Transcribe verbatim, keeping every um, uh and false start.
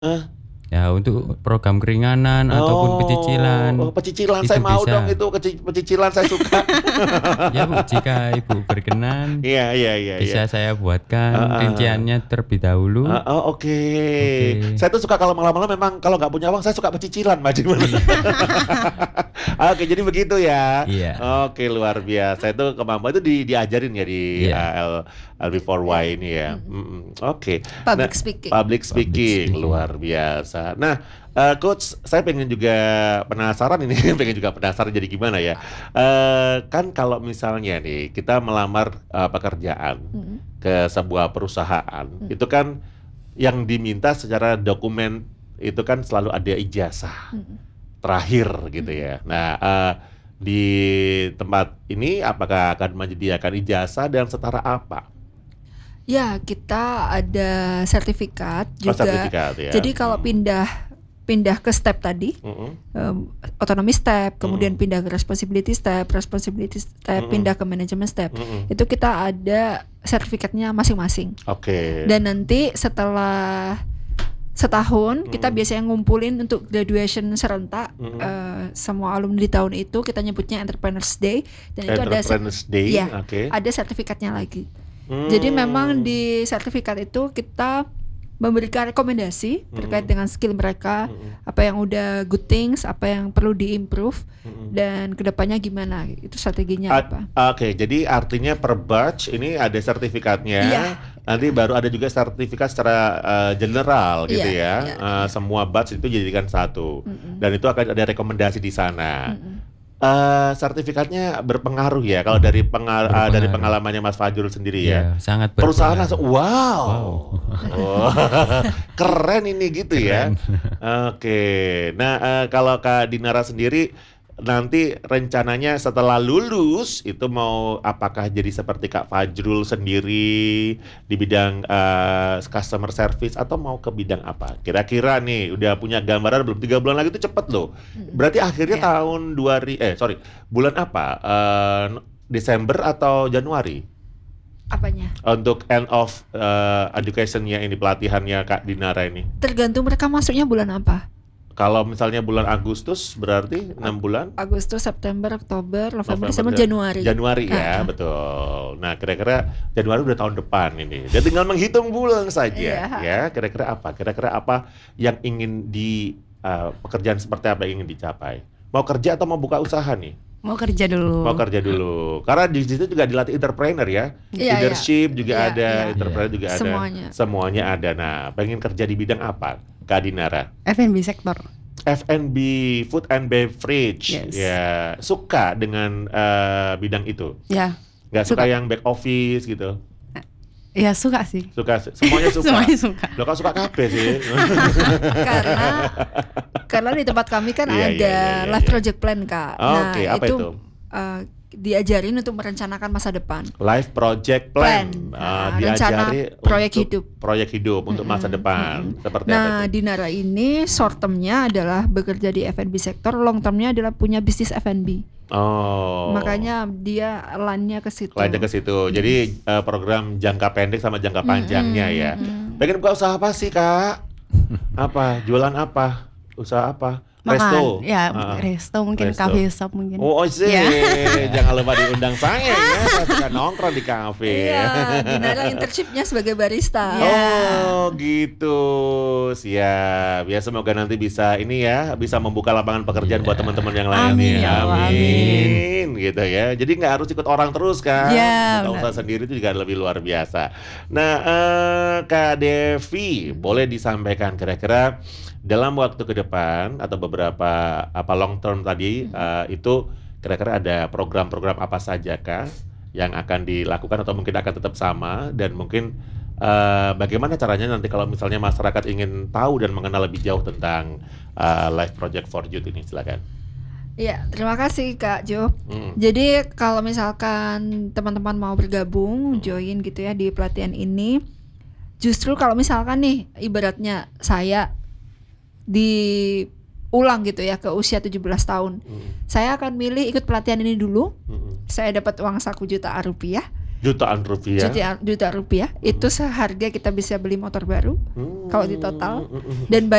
Eh. Ya untuk program keringanan ataupun Oh, pecicilan, oh pecicilan itu saya mau dong bisa. itu keci pecicilan saya suka. Ya Bu, jika Ibu berkenan, Iya iya iya iya. bisa saya buatkan Heeh. rinciannya terlebih dahulu. Heeh, oke. Oke. Saya tuh suka kalau malam-malam memang kalau nggak punya uang saya suka pecicilan Mas. Iya. Oke, jadi begitu ya. Iya. Oke, luar biasa. Itu kemampuan itu di diajarin ya di Iya. uh, L L B four Iya, Y ini ya. mhm. Mhm, oke. Nah, Public speaking. public Public speaking speaking. luar biasa. Nah, eee, coach saya pengen juga penasaran ini, pengen juga penasaran jadi gimana ya. Eee, kan kalau misalnya nih kita melamar, eee, pekerjaan Mhm. ke sebuah perusahaan, Mhm. itu kan yang diminta secara dokumen itu kan selalu ada ijazah Mhm. terakhir gitu Mhm. ya. Nah, eee, di tempat ini apakah akan menyediakan ijazah dan setara apa? Ya, kita ada sertifikat Oh, juga. sertifikat ya. Jadi kalau Hmm. pindah pindah ke step tadi, Mhm. mmm, autonomy step, kemudian Mhm. pindah ke responsibility step, responsibility step, Mhm. pindah ke management step. Mhm. Itu kita ada sertifikatnya masing-masing. Oke. Dan nanti setelah setahun kita Mhm. biasanya ngumpulin untuk graduation serentak, Mhm. eee, semua alumni di tahun itu kita nyebutnya Entrepreneurs Day dan itu ada se Entrepreneurs Day, iya, oke. ada sertifikatnya lagi. Jadi memang Hmm. di sertifikat itu kita memberikan rekomendasi terkait Mhm. dengan skill mereka, Mhm. apa yang udah good things, apa yang perlu di-improve, Mhm. dan kedepannya gimana, itu strateginya A apa. oke, jadi artinya per batch ini ada sertifikatnya, Iya. nanti baru ada juga sertifikat secara, eee, general gitu Iya ya, iya eee, iya. semua batch itu dijadikan satu, Mhm. dan itu akan ada rekomendasi di sana. Mhm. Eee, sertifikatnya berpengaruh ya kalau dari penga eee, dari Berpengaruh. pengalamannya Mas Fajrul sendiri ya? Iya, sangat Perusahaan berpengaruh. langsung, "Wow, Wow. oh keren ini," gitu ya. Keren. Oke. Nah, eee, kalau Kak Dinara sendiri nanti rencananya setelah lulus itu mau apakah jadi seperti Kak Fajrul sendiri di bidang, eee, customer service atau mau ke bidang apa? Kira-kira nih udah punya gambaran belum? tiga bulan lagi itu cepet loh. Mhm. Berarti akhirnya Iya. tahun dua ri eh sorry, bulan apa? Eee, Desember atau Januari? Apanya? Untuk end of, eee, education-nya ini, pelatihannya Kak Dinara ini? Tergantung mereka masuknya bulan apa. Kalau misalnya bulan Agustus berarti enam bulan? Agustus, September, Oktober, November, November, Desember, ja Januari. Januari ya, Heeh. betul. Nah, kira-kira Januari udah tahun depan ini. Dan tinggal menghitung bulan saja Iya. ya. Kira-kira apa? Kira-kira apa yang ingin di eee, pekerjaan seperti apa yang ingin dicapai? Mau kerja atau mau buka usaha nih? Mau kerja dulu. Mau kerja dulu. Karena di situ juga dilatih entrepreneur ya. Iya, iya. Leadership juga Iya, ada, iya. entrepreneur juga ada. Semuanya. Semuanya ada. Nah, pengen kerja di bidang apa Kak Dinara? F and B sektor. F and B, food and beverage. Yes. Ya, suka dengan eee, bidang itu? Ya. Nggak suka Suka. yang back office gitu? Ya suka sih. Suka, semuanya suka? Semuanya suka. Loh kok suka kabeh sih? Karena karena di tempat kami kan Iya, iya, ada iya, iya, life iya. project plan, Kak. Oh, Nah, oke, apa itu, itu? eee, diajarin untuk merencanakan masa depan. Life project plan, Plan. eee, Nah, rencana diajari proyek untuk hidup. proyek hidup untuk masa Mhm, depan. mhm. Seperti apa Nah, itu? Dinara ini short term-nya adalah bekerja di F and B sektor, long term-nya adalah punya bisnis F and B. Oh. Makanya dia line-nya ke situ. Lainnya ke situ. Jadi eee, program jangka pendek sama jangka panjangnya Mhm, ya. mhm. Pengen buka usaha apa sih, Kak? Apa? Jualan apa? Usaha apa? Makan. Resto? Ya, Heeh. resto mungkin, Resto. cafe shop mungkin. Oh, sih. Ya. Jangan lupa diundang saya ya. Saya suka nongkrong di kafe. Iya, Dinara internship-nya sebagai barista. Iya. Oh, gitu. Siap. Ya, semoga nanti bisa ini ya, bisa membuka lapangan pekerjaan Iya. buat teman-teman yang lain Amin, nih. ya Allah, Amin. Gitu ya. Jadi nggak harus ikut orang terus kan. Iya, Buka benar. usaha sendiri itu juga lebih luar biasa. Nah, eh, Kak Devi, boleh disampaikan kira-kira dalam waktu ke depan atau beberapa apa long term tadi eh, itu kira-kira ada program-program apa saja kah yang akan dilakukan atau mungkin akan tetap sama, dan mungkin eh, bagaimana caranya nanti kalau misalnya masyarakat ingin tahu dan mengenal lebih jauh tentang eh, Life Project for Youth ini, silakan. Iya, terima kasih Kak Jo. Hmm. Jadi kalau misalkan teman-teman mau bergabung, join gitu ya di pelatihan ini, justru kalau misalkan nih ibaratnya saya diulang gitu ya ke usia tujuh belas tahun, Hmm. saya akan milih ikut pelatihan ini dulu. Hmm. Saya dapat uang satu juta rupiah. Jutaan rupiah. juta, juta rupiah itu seharga kita bisa beli motor baru Hmm. kalau di total, Mm-mm. dan